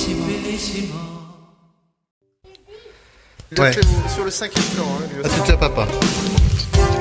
Il a fait sur le 5e plan. Hein, à tout ça, papa.